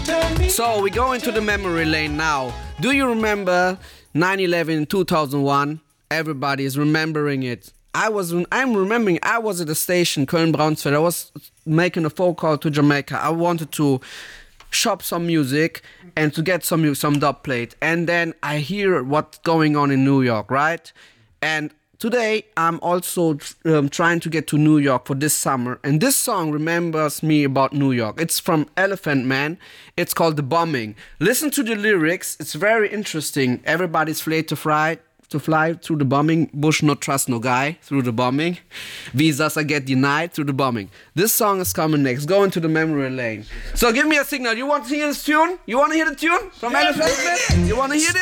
So we go into the memory lane now. Do you remember 9/11 2001? Everybody is remembering it. I'm remembering I was at the station, Köln-Braunsfeld. I was making a phone call to Jamaica. I wanted to shop some music and to get some dub plate. And then I hear what's going on in New York, right? And today I'm also trying to get to New York for this summer. And this song remembers me about New York. It's from Elephant Man. It's called The Bombing. Listen to the lyrics. It's very interesting. Everybody's afraid to fly through the bombing. Bush not trust no guy through the bombing. Visas are get denied through the bombing. This song is coming next. Go into the memory lane. So give me a signal. You want to hear this tune? You want to hear the tune from Elephant Man? You want to hear this?